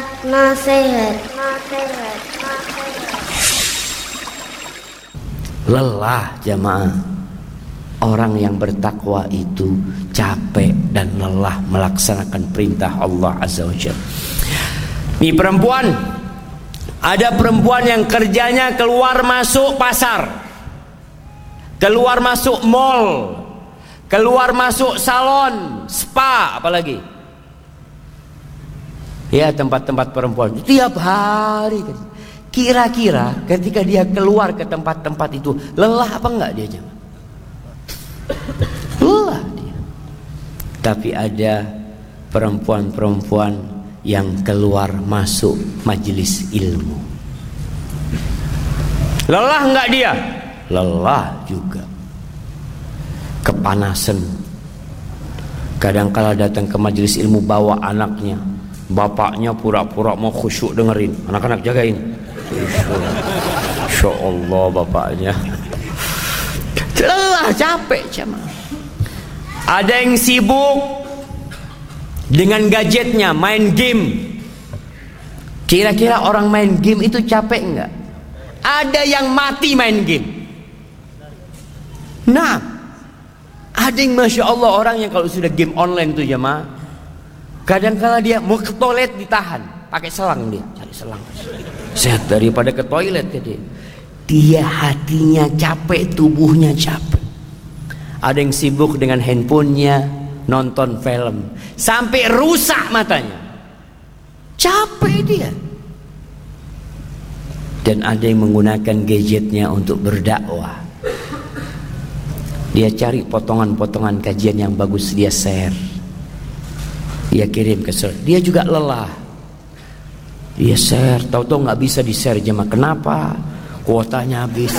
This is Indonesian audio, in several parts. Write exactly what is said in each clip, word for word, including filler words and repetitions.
nasihat, nasihat, nasihat. Lelah jamaah. Orang yang bertakwa itu capek dan lelah melaksanakan perintah Allah Azza wa Jalla. Nih perempuan, ada perempuan yang kerjanya keluar masuk pasar, keluar masuk mall, keluar masuk salon, spa, apalagi ya tempat-tempat perempuan tiap hari. Kira-kira ketika dia keluar ke tempat-tempat itu lelah apa enggak dia jemaah? Lelah dia. Tapi ada perempuan-perempuan yang keluar masuk majelis ilmu. Lelah enggak dia? Lelah juga. Kepanasan. Kadang-kala datang ke majelis ilmu bawa anaknya, bapaknya pura-pura mau khusyuk dengerin, anak-anak jagain. Insya Allah bapaknya. Lelah, capek jemaah. Ada yang sibuk dengan gadgetnya, main game. Kira-kira orang main game itu capek enggak? Ada yang mati main game. Nah, ada yang masya Allah orang yang kalau sudah game online tuh jemaah, kadang-kala dia mau ke toilet ditahan, pakai selang dia, cari selang. Sehat daripada ke toilet ya dia. Dia hatinya capek, tubuhnya capek. Ada yang sibuk dengan handphonenya, nonton film, sampai rusak matanya. Capek dia. Dan ada yang menggunakan gadgetnya untuk berdakwah. Dia cari potongan-potongan kajian yang bagus, dia share, dia kirim ke share. Dia juga lelah. Dia share, tahu-tahu nggak bisa di share jemaah. Kenapa? Kuotanya habis.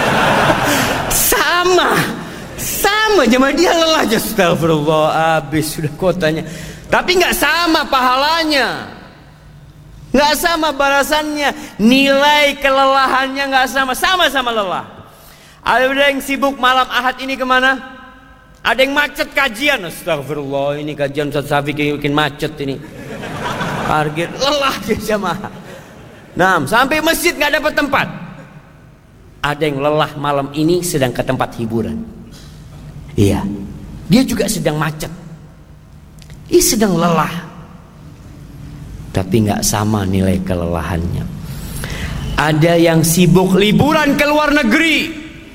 Sama, sama jemaah, dia lelah aja. Astagfirullah, habis sudah kuotanya. Tapi nggak sama pahalanya, nggak sama balasannya, nilai kelelahannya nggak sama, sama-sama lelah. Ada yang sibuk malam Ahad ini kemana? Ada yang macet kajian. Astagfirullah, ini kajian Ustaz Syafiq bikin macet ini. Target lelah dia jemaah. Nah, sampai masjid nggak dapat tempat. Ada yang lelah malam ini sedang ke tempat hiburan. Iya, dia juga sedang macet. Dia sedang lelah. Tapi nggak sama nilai kelelahannya. Ada yang sibuk liburan ke luar negeri,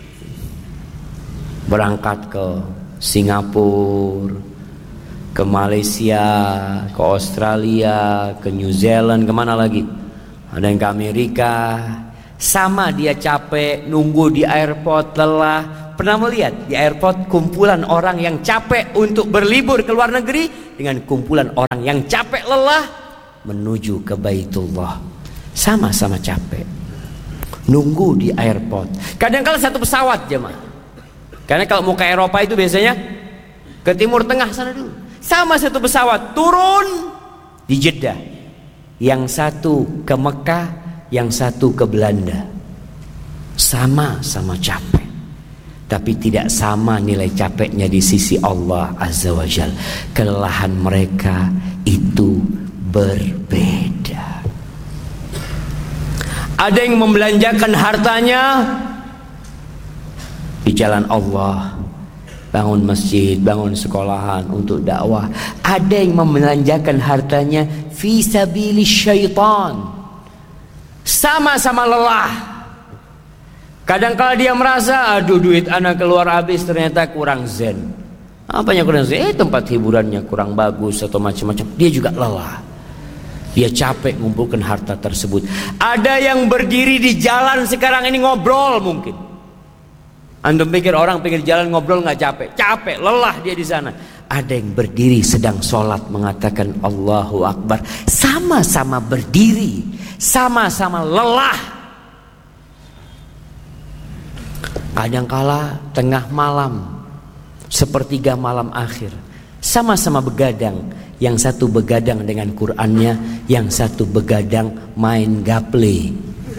berangkat ke Singapura, ke Malaysia, ke Australia, ke New Zealand, kemana lagi? Ada yang ke Amerika. Sama dia capek, nunggu di airport, lelah. Pernah melihat di airport kumpulan orang yang capek untuk berlibur ke luar negeri dengan kumpulan orang yang capek lelah menuju ke Baitullah. Sama-sama capek, nunggu di airport. Kadang-kadang satu pesawat jemaah. Karena kalau mau ke Eropa itu biasanya ke Timur Tengah sana dulu. Sama satu pesawat, turun di Jeddah. Yang satu ke Mekah, yang satu ke Belanda. Sama-sama capek, tapi tidak sama nilai capeknya di sisi Allah Azza wa Jalla. Kelelahan mereka itu berbeda. Ada yang membelanjakan hartanya di jalan Allah, bangun masjid, bangun sekolahan untuk dakwah. Ada yang membelanjakan hartanya fi sabilis syaitan. Sama-sama lelah. Kadang-kala dia merasa, aduh duit anak keluar habis, ternyata kurang zen. Apanya kurang zen? Eh tempat hiburannya kurang bagus atau macam-macam. Dia juga lelah. Dia capek mengumpulkan harta tersebut. Ada yang berdiri di jalan sekarang ini ngobrol mungkin. Antum pikir orang pikir jalan ngobrol nggak capek? Capek, lelah dia di sana. Ada yang berdiri sedang sholat mengatakan Allahu Akbar. Sama-sama berdiri, sama-sama lelah. Kadangkala tengah malam, sepertiga malam akhir, sama-sama begadang. Yang satu begadang dengan Qur'annya, yang satu begadang main gaple,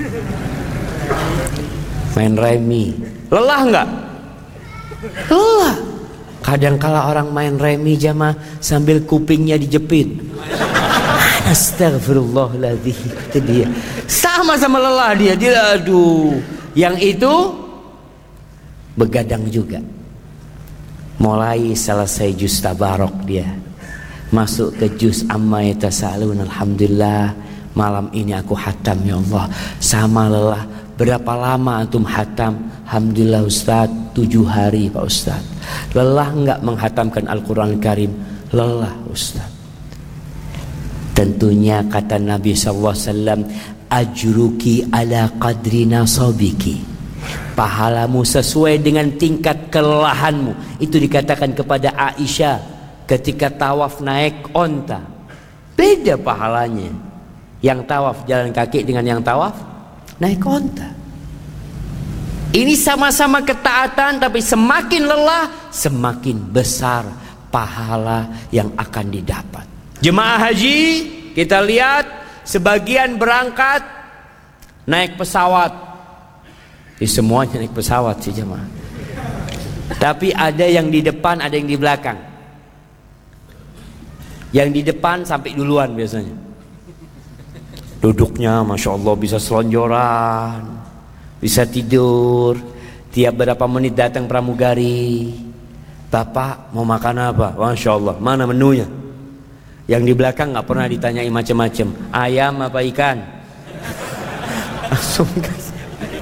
main remi. Lelah enggak? Lelah. Kadangkala orang main remi jamaah sambil kupingnya dijepit. Astagfirullahaladzim, itu dia. Sama-sama lelah dia, dia aduh. Yang itu begadang juga. Mulai selesai juz tabarok dia masuk ke juz amma yatasaalun. Alhamdulillah, malam ini aku hatam ya Allah. Sama lelah. Berapa lama antum hatam? Alhamdulillah Ustaz, tujuh hari Pak Ustaz. Lelah enggak menghatamkan Al-Quran Karim? Lelah Ustaz. Tentunya kata Nabi sallallahu alaihi wasallam, ajruki ala qadri nasabiki. Pahalamu sesuai dengan tingkat kelelahanmu. Itu dikatakan kepada Aisyah ketika tawaf naik onta. Beda pahalanya. Yang tawaf jalan kaki dengan yang tawaf naik onta. Ini sama-sama ketaatan, tapi semakin lelah semakin besar pahala yang akan didapat. Jemaah haji, kita lihat sebagian berangkat naik pesawat. Di semuanya naik pesawat sih jemaah. Tapi ada yang di depan, ada yang di belakang. Yang di depan sampai duluan biasanya. Duduknya Masya Allah bisa selonjoran, bisa tidur. Tiap berapa menit datang pramugari, Bapak mau makan apa? Masya Allah, mana menunya? Yang di belakang gak pernah ditanyai macam-macam. Ayam apa ikan? Langsung kasih.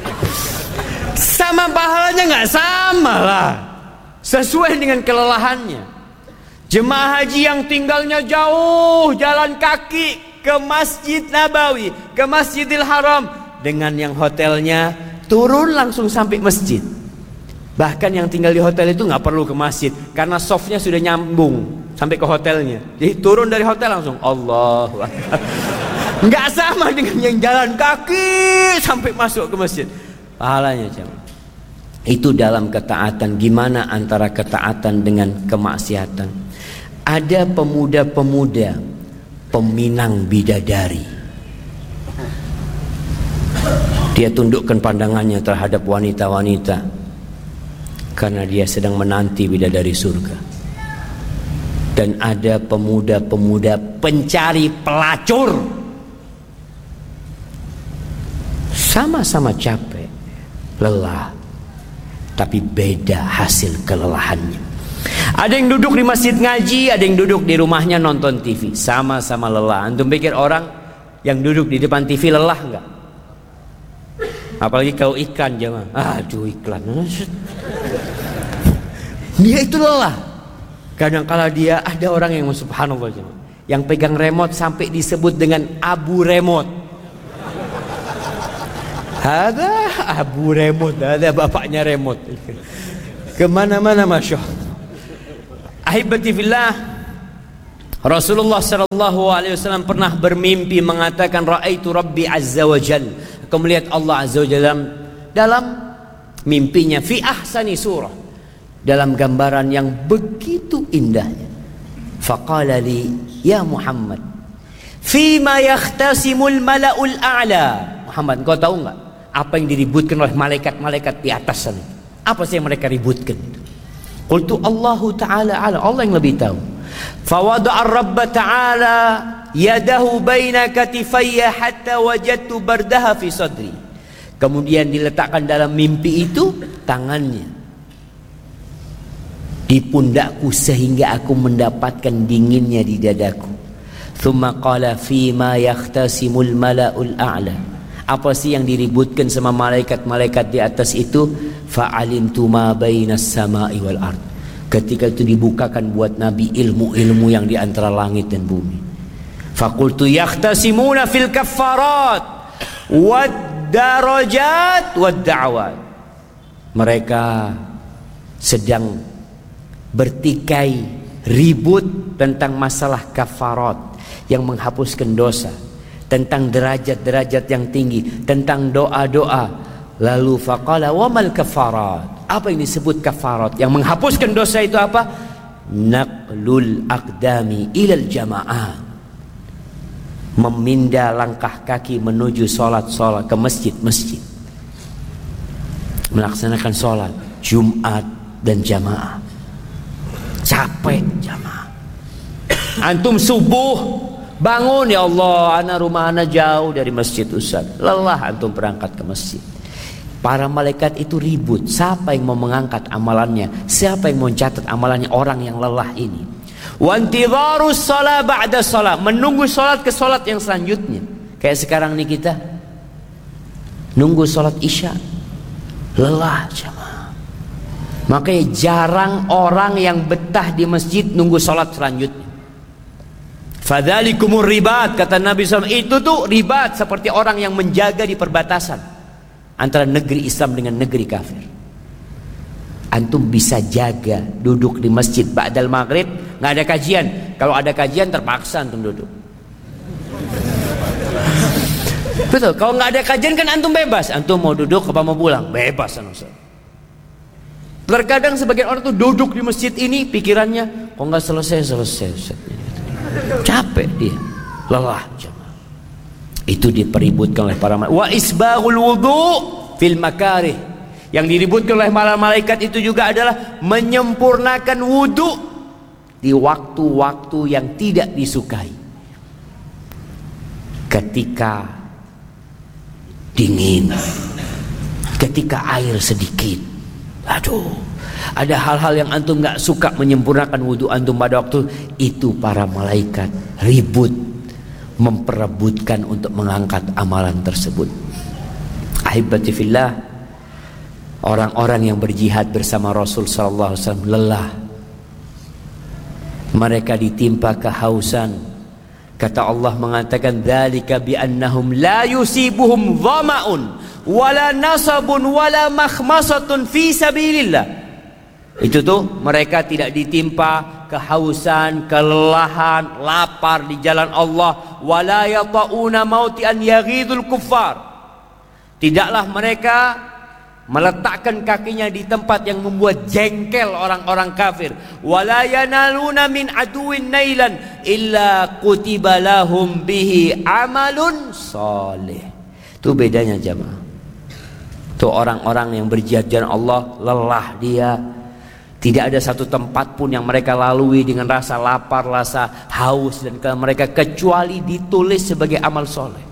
Sama pahalanya gak sama lah, sesuai dengan kelelahannya. Jemaah haji yang tinggalnya jauh, jalan kaki ke Masjid Nabawi, ke Masjidil Haram, dengan yang hotelnya turun langsung sampai masjid. Bahkan yang tinggal di hotel itu nggak perlu ke masjid karena softnya sudah nyambung sampai ke hotelnya. Jadi turun dari hotel langsung Allahu Akbar. Nggak sama dengan yang jalan kaki sampai masuk ke masjid. Pahalanya jemaah. Itu dalam ketaatan. Gimana antara ketaatan dengan kemaksiatan? Ada pemuda-pemuda peminang bidadari. Dia tundukkan pandangannya terhadap wanita-wanita karena dia sedang menanti bidadari surga. Dan ada pemuda-pemuda pencari pelacur, sama-sama capek, lelah, tapi beda hasil kelelahannya. Ada yang duduk di masjid ngaji, ada yang duduk di rumahnya nonton T V, sama-sama lelah. Antum pikir orang yang duduk di depan T V lelah enggak? Apalagi kalau iklan jemaah. Aduh iklan. Dia itu lelah. Kadang-kala dia ada orang yang subhanallah jemaah, yang pegang remote sampai disebut dengan Abu Remote. Ada Abu Remote, ada bapaknya remote. Kemana-mana Masya Allah. Ahibati fillah, Rasulullah sallallahu alaihi wasallam pernah bermimpi mengatakan raaitu Rabbi azza wa jalla. Aku melihat Allah azza wa jalla dalam, dalam mimpinya fi ahsani surah, dalam gambaran yang begitu indahnya. Faqala li ya Muhammad, fima yakhtasimul mala'ul a'la. Muhammad, kau tahu enggak apa yang diributkan oleh malaikat-malaikat di atas sana? Apa sih yang mereka ributkan? Qultu Allahu ta'ala ala, Allah yang lebih tahu. Fawada'a ar-Rabb ta'ala yadahu baina katifayya hatta wajadtu bardaha fi sadri. Kemudian diletakkan dalam mimpi itu tangannya di pundakku sehingga aku mendapatkan dinginnya di dadaku. Thumma qala fima yakhtasimul mala'ul a'la. Apa sih yang diributkan sama malaikat-malaikat di atas itu? Fa'alimtu ma bainas sama'i wal ard. Ketika itu dibukakan buat Nabi ilmu-ilmu yang di antara langit dan bumi. Faqultu yakhtasimuna fil kaffarat wad darajat wad da'wat. Mereka sedang bertikai ribut tentang masalah kafarat yang menghapuskan dosa, tentang derajat-derajat yang tinggi, tentang doa-doa. Lalu faqala wa mal kafarat. Apa yang disebut kafarat? Yang menghapuskan dosa itu apa? Naqlul aqdami ilal jamaah. Memindah langkah kaki menuju solat-solat ke masjid-masjid. Melaksanakan solat Jumat dan jamaah. Capek jamaah. Antum subuh Bangun ya Allah, ana rumah ana jauh dari masjid Ustaz. Lelah antum berangkat ke masjid. Para malaikat itu ribut, siapa yang mau mengangkat amalannya, siapa yang mau catat amalannya orang yang lelah ini. Wa intidharus shalah ba'da shalah, menunggu salat ke salat yang selanjutnya. Kayak sekarang nih kita nunggu salat Isya. Lelah jemaah. Makanya jarang orang yang betah di masjid nunggu salat selanjutnya. Fadzalikumur ribat, kata Nabi shallallahu alaihi wasallam, itu tuh ribat, seperti orang yang menjaga di perbatasan antara negeri Islam dengan negeri kafir. Antum bisa jaga duduk di masjid ba'dal maghrib, nggak ada kajian. Kalau ada kajian terpaksa antum duduk. Betul, kalau nggak ada kajian kan antum bebas. Antum mau duduk apa mau pulang, bebas antum. Terkadang sebagian orang tuh duduk di masjid ini pikirannya, kok nggak selesai selesai. Capek dia, lelah jemaah. Itu dipeributkan oleh para malaikat. Wa isbaghul wudu fil makarih. Yang diributkan oleh para malaikat itu juga adalah menyempurnakan wudu di waktu-waktu yang tidak disukai. Ketika dingin, ketika air sedikit, aduh, ada hal-hal yang antum gak suka menyempurnakan wudu antum pada waktu itu. Para malaikat ribut memperebutkan untuk mengangkat amalan tersebut. Ahibati fillah, orang-orang yang berjihad bersama Rasul sallallahu alaihi wasallam lelah. Mereka ditimpa kehausan. Kata Allah mengatakan, dzalika bi annahum la yusibuhum dhama'un wala nasabun wala makhmasatun fi sabilillah. Itu tuh mereka tidak ditimpa kehausan, kelelahan, lapar di jalan Allah. Wala yata'una mauti an yaghidul kuffar. Tidaklah mereka meletakkan kakinya di tempat yang membuat jengkel orang-orang kafir. Wala yanaluna min aduwin nailan illa kutiba lahum bihi amalun salih. Itu bedanya jamaah. Itu orang-orang yang berjihad jalan Allah, lelah dia. Tidak ada satu tempat pun yang mereka lalui dengan rasa lapar, rasa haus dan ke mereka kecuali ditulis sebagai amal soleh.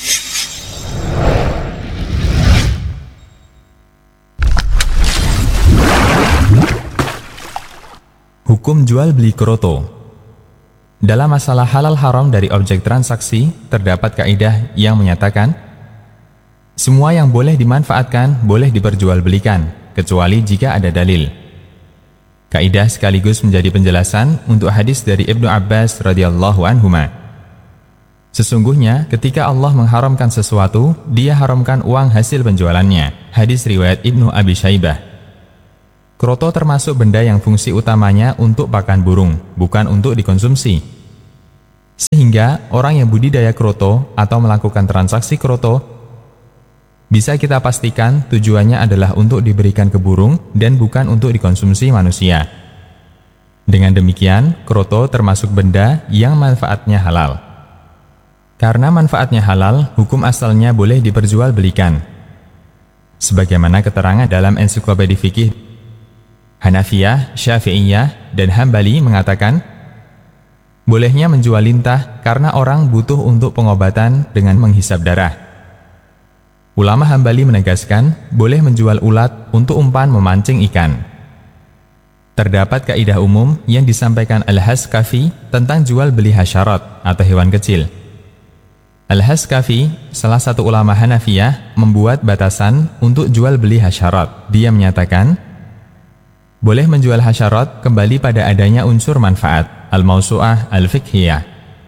Hukum jual beli kroto. Dalam masalah halal haram dari objek transaksi, terdapat kaidah yang menyatakan semua yang boleh dimanfaatkan boleh diperjualbelikan, kecuali jika ada dalil. Kaidah sekaligus menjadi penjelasan untuk hadis dari Ibnu Abbas radhiyallahu anhuma. Sesungguhnya ketika Allah mengharamkan sesuatu, Dia haramkan uang hasil penjualannya. Hadis riwayat Ibnu Abi Syaibah. Kroto termasuk benda yang fungsi utamanya untuk pakan burung, bukan untuk dikonsumsi. Sehingga orang yang budidaya kroto atau melakukan transaksi kroto, bisa kita pastikan tujuannya adalah untuk diberikan ke burung dan bukan untuk dikonsumsi manusia. Dengan demikian, kroto termasuk benda yang manfaatnya halal. Karena manfaatnya halal, hukum asalnya boleh diperjualbelikan. Sebagaimana keterangan dalam ensiklopedia fikih, Hanafiyah, Syafi'iyah, dan Hambali mengatakan, bolehnya menjual lintah karena orang butuh untuk pengobatan dengan menghisap darah. Ulama Hambali menegaskan, boleh menjual ulat untuk umpan memancing ikan. Terdapat kaidah umum yang disampaikan Al-Haskafi tentang jual beli hasyarat atau hewan kecil. Al-Haskafi, salah satu ulama Hanafiyah, membuat batasan untuk jual beli hasyarat. Dia menyatakan, boleh menjual hasyarat kembali pada adanya unsur manfaat. Al-Mawsu'ah Al-Fiqhiyah.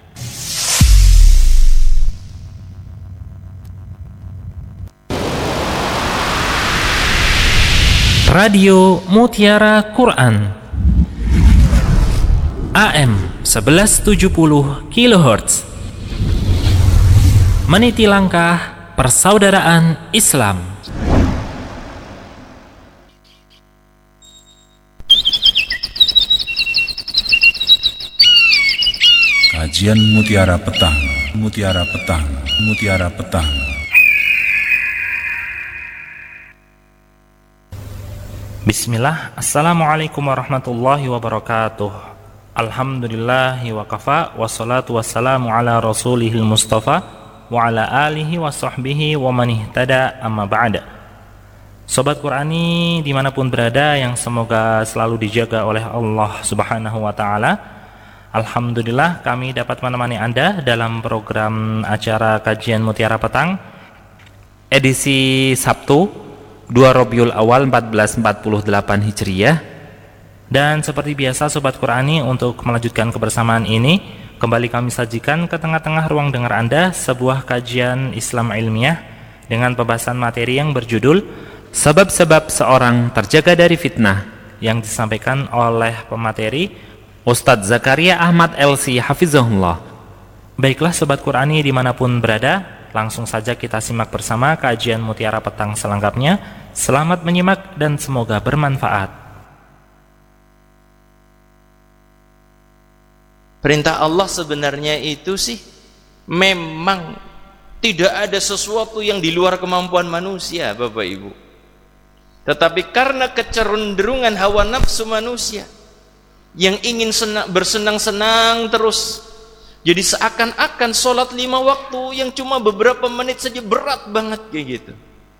Radio Mutiara Quran A M seribu tujuh puluh kilohertz, meniti langkah persaudaraan Islam. Kajian Mutiara Petang, Mutiara Petang, Mutiara Petang. Bismillah, Assalamualaikum warahmatullahi wabarakatuh. Alhamdulillahi wa kafa, wassalatu wassalamu ala rasulihil mustafa wa ala alihi wa sahbihi wa man ihtada, amma ba'da. Sobat Qurani dimanapun berada yang semoga selalu dijaga oleh Allah subhanahu wa ta'ala, alhamdulillah kami dapat menemani Anda dalam program acara kajian Mutiara Petang edisi Sabtu dua Rabiul Awal empat belas empat puluh delapan Hijriyah. Dan seperti biasa Sobat Qurani, untuk melanjutkan kebersamaan ini kembali kami sajikan ke tengah-tengah ruang dengar Anda sebuah kajian Islam ilmiah dengan pembahasan materi yang berjudul Sebab-sebab seorang terjaga dari fitnah, yang disampaikan oleh pemateri Ustadz Zakaria Ahmad L C Hafizahullah. Baiklah Sobat Qurani dimanapun berada, langsung saja kita simak bersama kajian Mutiara Petang selengkapnya. Selamat menyimak dan semoga bermanfaat. Perintah Allah sebenarnya itu sih memang tidak ada sesuatu yang di luar kemampuan manusia, Bapak Ibu. Tetapi karena kecenderungan hawa nafsu manusia yang ingin senang, bersenang-senang terus, jadi seakan-akan sholat lima waktu yang cuma beberapa menit saja berat banget kayak gitu.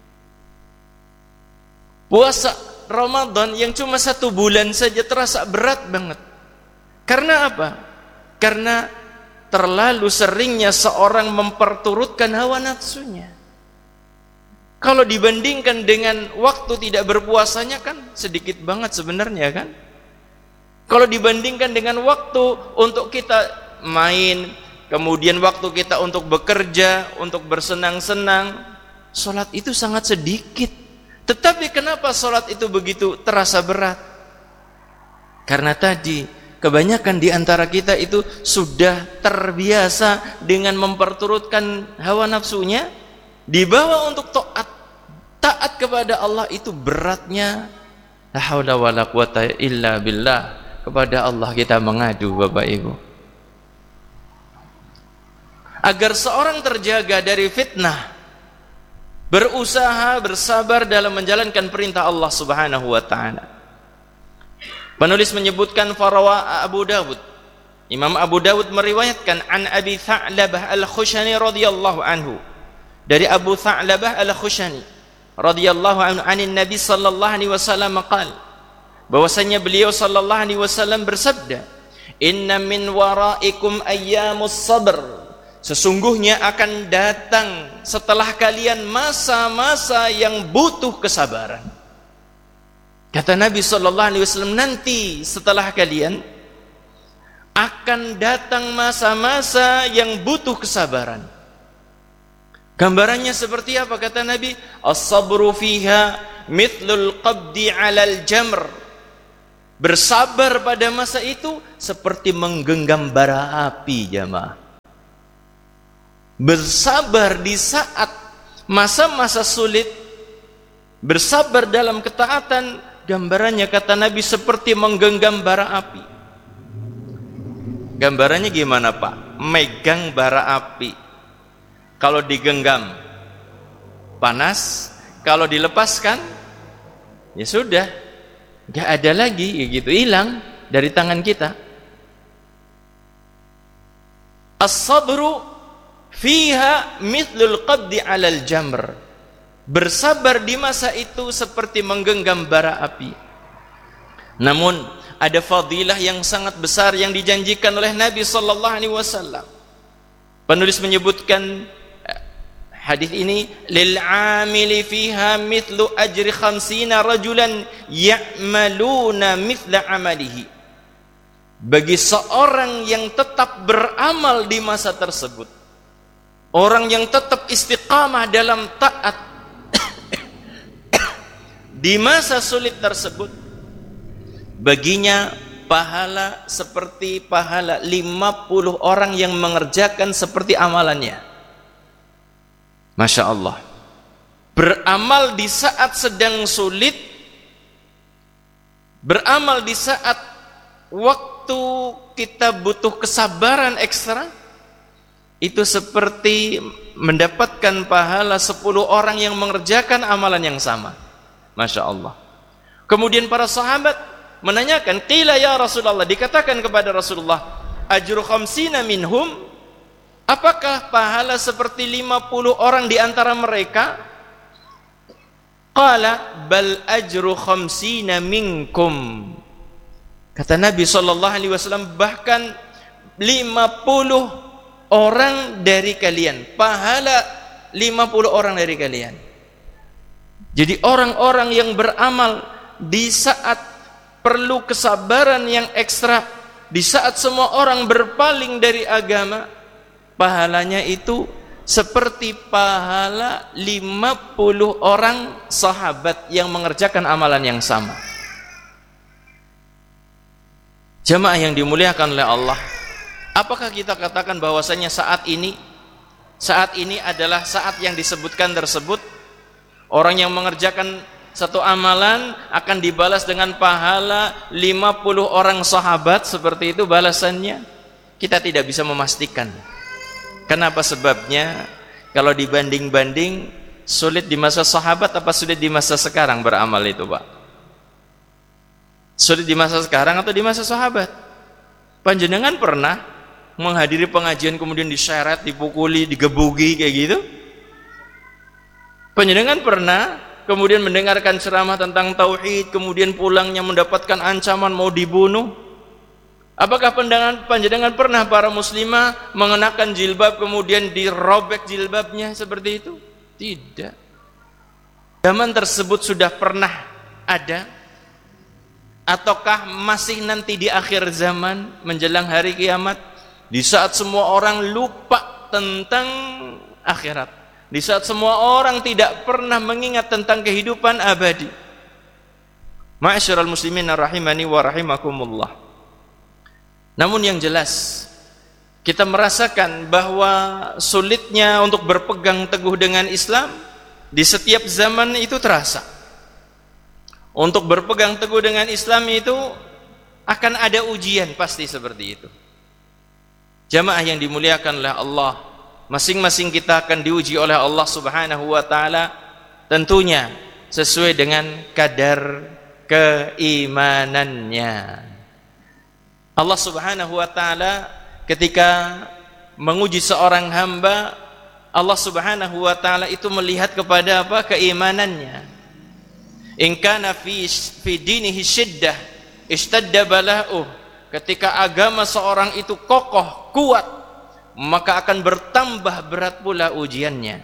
Puasa Ramadan yang cuma satu bulan saja terasa berat banget. Karena apa? Karena terlalu seringnya seorang memperturutkan hawa nafsunya. Kalau dibandingkan dengan waktu tidak berpuasanya kan sedikit banget sebenarnya kan. Kalau dibandingkan dengan waktu untuk kita main, kemudian waktu kita untuk bekerja, untuk bersenang-senang, sholat itu sangat sedikit. Tetapi kenapa sholat itu begitu terasa berat? Karena tadi kebanyakan di antara kita itu sudah terbiasa dengan memperturutkan hawa nafsunya, dibawa untuk taat taat kepada Allah itu beratnya. La haula wala quwata illa billah. Kepada Allah kita mengadu, Bapak Ibu. Agar seorang terjaga dari fitnah, berusaha bersabar dalam menjalankan perintah Allah Subhanahu wa taala. Penulis menyebutkan farawa Abu Dawud. Imam Abu Dawud meriwayatkan an Abi Tha'labah Al-Khushani radhiyallahu anhu, dari Abu Tha'labah Al-Khushani radhiyallahu anhu, anin Nabi sallallahu alaihi wasallam qala, bahwasanya beliau sallallahu alaihi wasallam bersabda, inna min waraikum ayyamus sabr, sesungguhnya akan datang setelah kalian masa-masa yang butuh kesabaran. Kata Nabi sallallahu alaihi wasallam, nanti setelah kalian akan datang masa-masa yang butuh kesabaran. Gambarannya seperti apa? Kata Nabi, as-sabru fiha mithlul qabdi 'alal jamr. Bersabar pada masa itu seperti menggenggam bara api, jamaah. Bersabar di saat masa-masa sulit, bersabar dalam ketaatan, gambarannya kata Nabi seperti menggenggam bara api. Gambarannya gimana Pak? Megang bara api, kalau digenggam panas, kalau dilepaskan ya sudah, gak ada lagi, ya gitu, hilang dari tangan kita. As-sabru fiha mithlul qabdi 'alal jamr. Bersabar di masa itu seperti menggenggam bara api. Namun ada fadilah yang sangat besar yang dijanjikan oleh Nabi sallallahu alaihi wasallam. Penulis menyebutkan hadis ini, lil 'amili fiha mithlu ajri khamsina rajulan ya'maluna mithla 'amalihi. Bagi seorang yang tetap beramal di masa tersebut, orang yang tetap istiqamah dalam taat di masa sulit tersebut, baginya pahala seperti pahala lima puluh orang yang mengerjakan seperti amalannya. Masya Allah. Beramal di saat sedang sulit, beramal di saat waktu kita butuh kesabaran ekstra, itu seperti mendapatkan pahala sepuluh orang yang mengerjakan amalan yang sama. Masya Allah. Kemudian para sahabat menanyakan, qila ya Rasulullah, dikatakan kepada Rasulullah, ajru khamsina minhum, apakah pahala seperti lima puluh orang di antara mereka? Qala bal ajru khamsina minkum. Kata Nabi sallallahu alaihi wasallam, bahkan lima puluh orang dari kalian, pahala lima puluh orang dari kalian. Jadi orang-orang yang beramal di saat perlu kesabaran yang ekstra, di saat semua orang berpaling dari agama, pahalanya itu seperti pahala lima puluh orang sahabat yang mengerjakan amalan yang sama. Jamaah yang dimuliakan oleh Allah, apakah kita katakan bahwasanya saat ini saat ini adalah saat yang disebutkan tersebut, orang yang mengerjakan satu amalan akan dibalas dengan pahala lima puluh orang sahabat, seperti itu balasannya? Kita tidak bisa memastikan. Kenapa sebabnya? Kalau dibanding-banding, sulit di masa sahabat apa sulit di masa sekarang beramal itu, Pak? Sulit di masa sekarang atau di masa sahabat? Panjenengan pernah menghadiri pengajian kemudian diseret, dipukuli, digebuki kayak gitu? Panjenengan pernah kemudian mendengarkan ceramah tentang tauhid, kemudian pulangnya mendapatkan ancaman mau dibunuh? Apakah pandangan panjenengan pernah para muslimah mengenakan jilbab kemudian dirobek jilbabnya seperti itu? Tidak. Zaman tersebut sudah pernah ada, ataukah masih nanti di akhir zaman menjelang hari kiamat, di saat semua orang lupa tentang akhirat, di saat semua orang tidak pernah mengingat tentang kehidupan abadi? Ma'asyiral muslimin rahimani wa rahimakumullah. Namun yang jelas, kita merasakan bahwa sulitnya untuk berpegang teguh dengan Islam di setiap zaman itu terasa. Untuk berpegang teguh dengan Islam itu akan ada ujian, pasti seperti itu. Jamaah yang dimuliakan oleh Allah, masing-masing kita akan diuji oleh Allah Subhanahu wa taala, tentunya sesuai dengan kadar keimanannya. Allah Subhanahu wa taala ketika menguji seorang hamba, Allah Subhanahu wa taala itu melihat kepada apa? Keimanannya. In kana fi fi dinihi syiddah ishtadda bala'uh. Ketika agama seorang itu kokoh, kuat, maka akan bertambah berat pula ujiannya.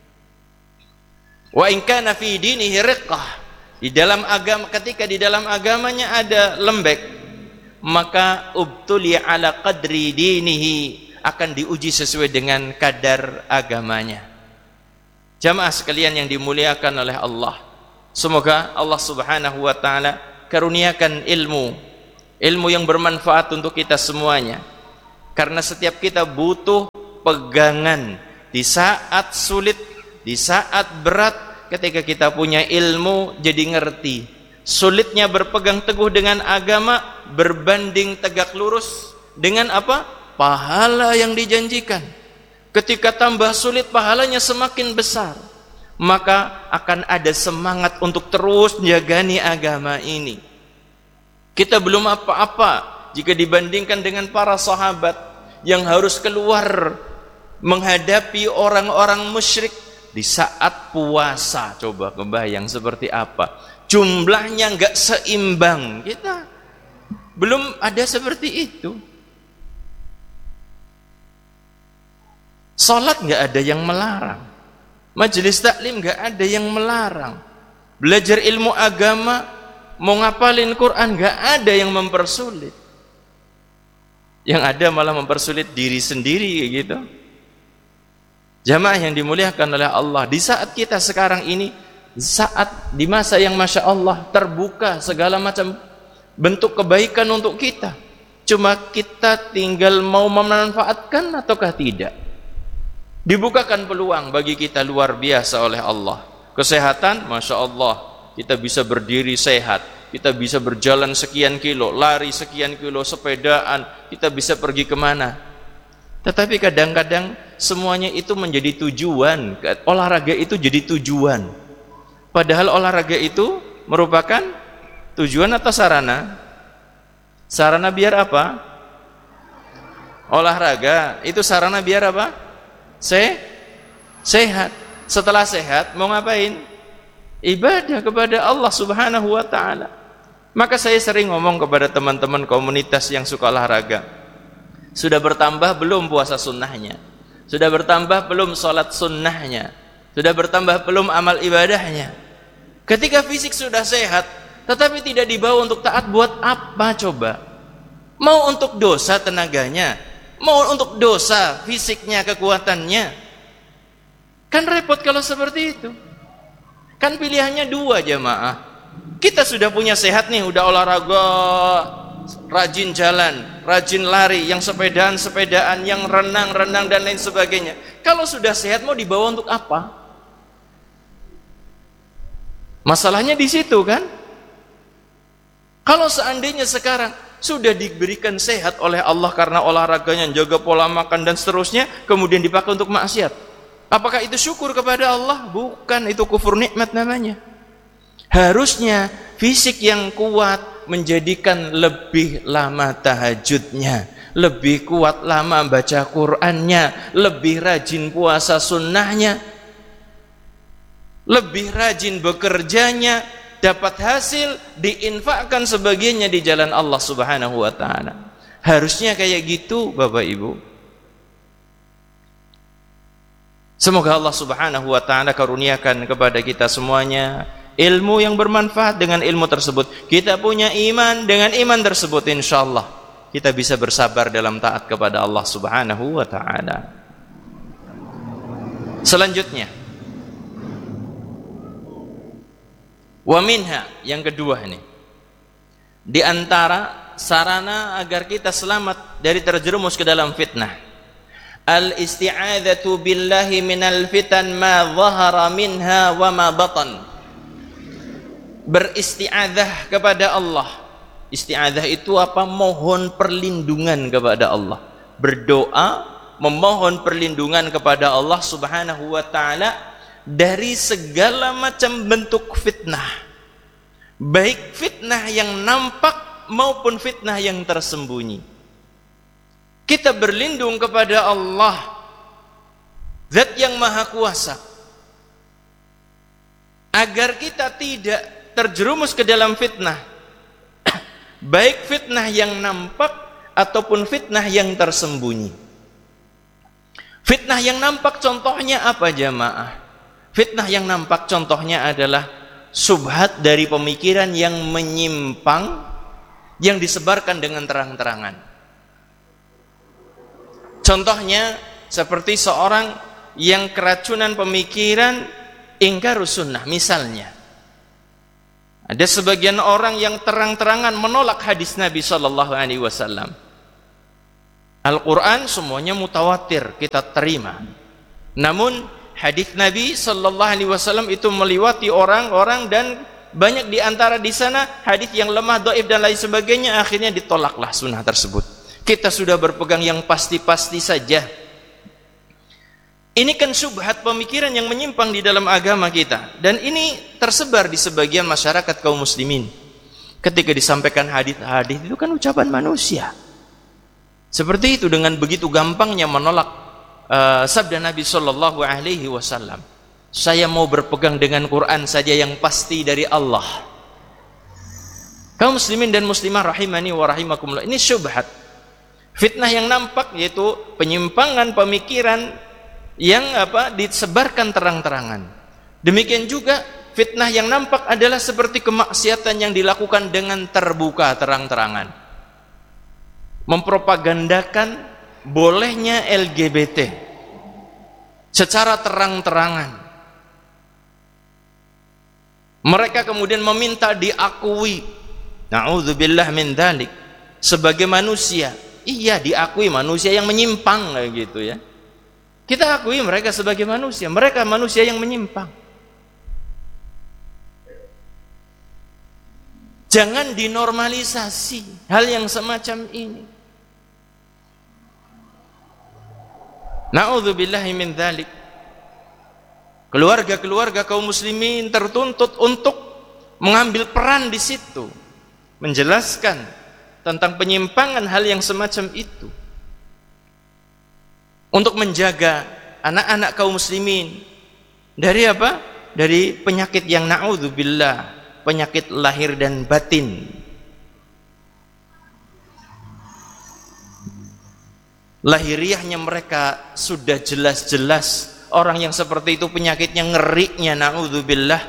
Wa in kana fi dinihi riqqah. Di dalam agama, ketika di dalam agamanya ada lembek, maka ubtuli ala qadri dinihi, akan diuji sesuai dengan kadar agamanya. Jamaah sekalian yang dimuliakan oleh Allah, semoga Allah Subhanahu wa taala karuniakan ilmu, ilmu yang bermanfaat untuk kita semuanya. Karena setiap kita butuh pegangan di saat sulit, di saat berat. Ketika kita punya ilmu, jadi ngerti sulitnya berpegang teguh dengan agama berbanding tegak lurus dengan apa? Pahala yang dijanjikan. Ketika tambah sulit, pahalanya semakin besar, maka akan ada semangat untuk terus menjagani agama ini. Kita belum apa-apa jika dibandingkan dengan para sahabat yang harus keluar menghadapi orang-orang musyrik di saat puasa. Coba kebayang seperti apa? Jumlahnya enggak seimbang. Kita belum ada seperti itu. Salat enggak ada yang melarang. Majelis taklim enggak ada yang melarang. Belajar ilmu agama, mau ngapalin Quran enggak ada yang mempersulit. Yang ada malah mempersulit diri sendiri gitu. Jamaah yang dimuliakan oleh Allah, di saat kita sekarang ini, saat di masa yang Masya Allah terbuka segala macam bentuk kebaikan untuk kita, cuma kita tinggal mau memanfaatkan ataukah tidak. Dibukakan peluang bagi kita luar biasa oleh Allah. Kesehatan, Masya Allah, kita bisa berdiri sehat, kita bisa berjalan sekian kilo, lari sekian kilo, sepedaan, kita bisa pergi kemana. Tetapi kadang-kadang semuanya itu menjadi tujuan, olahraga itu jadi tujuan. Padahal olahraga itu merupakan Tujuan atau sarana? Sarana biar apa? Olahraga. Itu sarana biar apa? Se sehat. Setelah sehat mau ngapain? Ibadah kepada Allah Subhanahu wa taala. Maka saya sering ngomong kepada teman-teman komunitas yang suka olahraga. Sudah bertambah belum puasa sunnahnya? Sudah bertambah belum sholat sunnahnya? Sudah bertambah belum amal ibadahnya? Ketika fisik sudah sehat tetapi tidak dibawa untuk taat, buat apa coba? Mau untuk dosa tenaganya, mau untuk dosa fisiknya, kekuatannya. Kan repot kalau seperti itu. Kan pilihannya dua jamaah. Kita sudah punya sehat nih, udah olahraga, rajin jalan, rajin lari, yang sepedaan-sepedaan, yang renang-renang dan lain sebagainya. Kalau sudah sehat mau dibawa untuk apa? Masalahnya di situ kan? Kalau seandainya sekarang sudah diberikan sehat oleh Allah karena olahraganya, jaga pola makan dan seterusnya, kemudian dipakai untuk maksiat, apakah itu syukur kepada Allah? Bukan, itu kufur nikmat namanya. Harusnya fisik yang kuat menjadikan lebih lama tahajudnya, lebih kuat lama baca Qur'annya, lebih rajin puasa sunnahnya, lebih rajin bekerjanya, dapat hasil diinfakkan sebagiannya di jalan Allah Subhanahu wa taala. Harusnya kayak gitu Bapak Ibu. Semoga Allah Subhanahu wa taala karuniakan kepada kita semuanya ilmu yang bermanfaat. Dengan ilmu tersebut kita punya iman, dengan iman tersebut insyaallah kita bisa bersabar dalam taat kepada Allah Subhanahu wa taala. Selanjutnya, wa minha, yang kedua ini, di antara sarana agar kita selamat dari terjerumus ke dalam fitnah, al-isti'adzatu billahi minal fitan ma zahara minha wa ma batan. Beristi'adzah kepada Allah. Isti'adzah itu apa? Mohon perlindungan kepada Allah. Berdoa, memohon perlindungan kepada Allah Subhanahu wa taala dari segala macam bentuk fitnah, baik fitnah yang nampak maupun fitnah yang tersembunyi. Kita berlindung kepada Allah, Zat yang Maha Kuasa, agar kita tidak terjerumus ke dalam fitnah, baik fitnah yang nampak ataupun fitnah yang tersembunyi. Fitnah yang nampak contohnya apa jamaah? Fitnah yang nampak contohnya adalah subhat dari pemikiran yang menyimpang yang disebarkan dengan terang-terangan. Contohnya seperti seorang yang keracunan pemikiran ingkarus sunnah misalnya. Ada sebagian orang yang terang-terangan menolak hadis Nabi shallallahu alaihi wasallam. Al-Quran semuanya mutawatir kita terima, namun hadis Nabi Sallallahu Alaihi Wasallam itu meliwati orang-orang dan banyak diantara di sana hadis yang lemah, dhaif dan lain sebagainya. Akhirnya ditolaklah sunnah tersebut. Kita sudah berpegang yang pasti-pasti saja. Ini kan syubhat pemikiran yang menyimpang di dalam agama kita, dan ini tersebar di sebagian masyarakat kaum muslimin. Ketika disampaikan hadis-hadis itu kan ucapan manusia. Seperti itu, dengan begitu gampangnya menolak uh, sabda Nabi Sallallahu Alaihi Wasallam. Saya mau berpegang dengan Quran saja yang pasti dari Allah. Kaum muslimin dan muslimah rahimani wa rahimakumullah, ini syubhat, fitnah yang nampak, yaitu penyimpangan pemikiran yang apa disebarkan terang-terangan. Demikian juga fitnah yang nampak adalah seperti kemaksiatan yang dilakukan dengan terbuka terang-terangan. Mempropagandakan bolehnya L G B T secara terang-terangan. Mereka kemudian meminta diakui, na'udzubillah min dzalik, sebagai manusia. Iya, diakui manusia yang menyimpang kayak gitu ya. Kita akui mereka sebagai manusia, mereka manusia yang menyimpang. Jangan dinormalisasi hal yang semacam ini. Na'udzubillahi min dzalik. Keluarga-keluarga kaum muslimin tertuntut untuk mengambil peran di situ. menjelaskan tentang penyimpangan hal yang semacam itu, untuk menjaga anak-anak kaum muslimin dari apa? Dari penyakit yang na'udzubillah, penyakit lahir dan batin. Lahiriahnya mereka sudah jelas-jelas orang yang seperti itu penyakitnya ngerinya, na'udzubillah.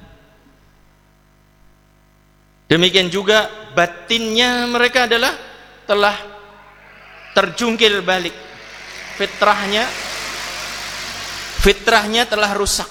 Demikian juga batinnya mereka adalah telah terjungkir balik, fitrahnya fitrahnya telah rusak.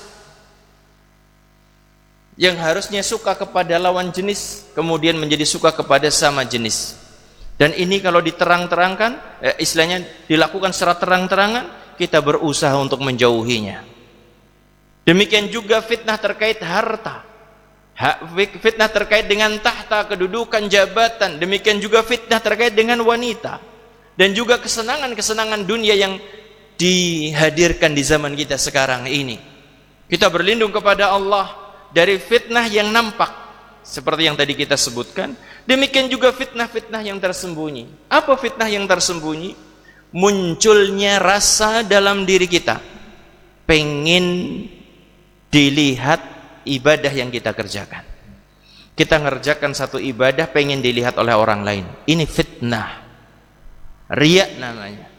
Yang harusnya suka kepada lawan jenis kemudian menjadi suka kepada sama jenis. Dan ini kalau diterang-terangkan, eh, istilahnya dilakukan secara terang-terangan, kita berusaha untuk menjauhinya. Demikian juga fitnah terkait harta, fitnah terkait dengan tahta, kedudukan, jabatan. Demikian juga fitnah terkait dengan wanita, dan juga kesenangan-kesenangan dunia yang dihadirkan di zaman kita sekarang ini. Kita berlindung kepada Allah dari fitnah yang nampak seperti yang tadi kita sebutkan. Demikian juga fitnah-fitnah yang tersembunyi. Apa fitnah yang tersembunyi? Munculnya rasa dalam diri kita pengen dilihat ibadah yang kita kerjakan. Kita ngerjakan satu ibadah pengen dilihat oleh orang lain. Ini fitnah, riya namanya.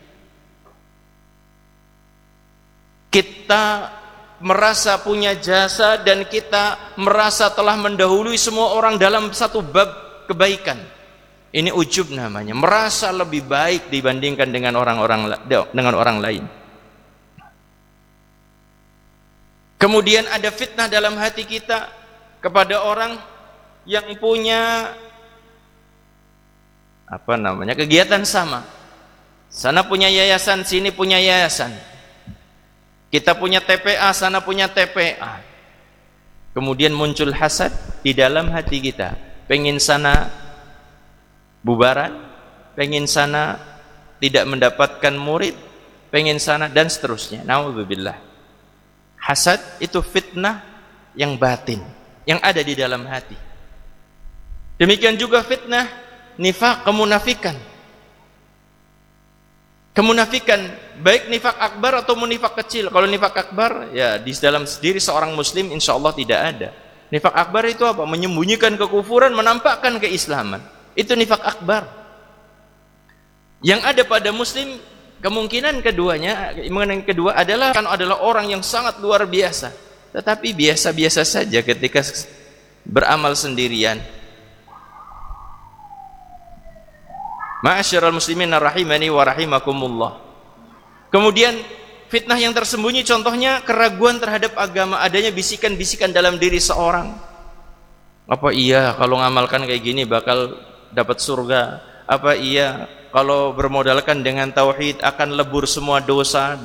Kita merasa punya jasa dan kita merasa telah mendahului semua orang dalam satu bab kebaikan. Ini ujub namanya, merasa lebih baik dibandingkan dengan orang-orang dengan orang lain. Kemudian ada fitnah dalam hati kita kepada orang yang punya apa namanya kegiatan sama. Sana punya yayasan, sini punya yayasan. Kita punya T P A, sana punya T P A. Kemudian muncul hasad di dalam hati kita. Pengen sana bubaran, pengen sana tidak mendapatkan murid, pengen sana dan seterusnya. Na'udzubillah. Hasad itu fitnah yang batin, yang ada di dalam hati. Demikian juga fitnah nifaq, kemunafikan. Kemunafikan, baik nifak akbar atau nifak kecil. Kalau nifak akbar, ya di dalam diri seorang muslim insya Allah tidak ada. Nifak akbar itu apa? Menyembunyikan kekufuran, menampakkan keislaman. Itu nifak akbar. Yang ada pada muslim, kemungkinan keduanya, kemungkinan kedua adalah kan adalah orang yang sangat luar biasa, tetapi biasa-biasa saja ketika beramal sendirian. Ma'asyiral muslimin rahimani wa rahimakumullah. Kemudian fitnah yang tersembunyi contohnya keraguan terhadap agama, adanya bisikan-bisikan dalam diri seorang. Apa iya kalau ngamalkan kayak gini bakal dapat surga? Apa iya kalau bermodalkan dengan tauhid akan lebur semua dosa